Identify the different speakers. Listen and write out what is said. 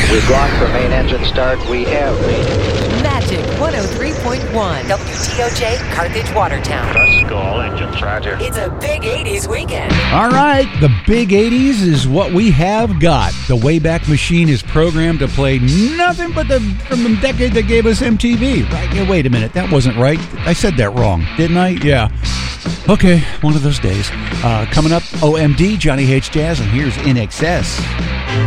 Speaker 1: We've gone for main engine start. We have made it.
Speaker 2: Magic 103.1 WTOJ Carthage Watertown.
Speaker 3: Trust all engines. Roger.
Speaker 2: It's a big 80s weekend.
Speaker 4: All right, the big 80s is what we have got. The Wayback Machine is programmed to play nothing but from the decade that gave us MTV. Right? Yeah, wait a minute, that wasn't right. I said that wrong, didn't I? Yeah. Okay, one of those days. Coming up, OMD, Johnny Hates Jazz, and here's In Excess.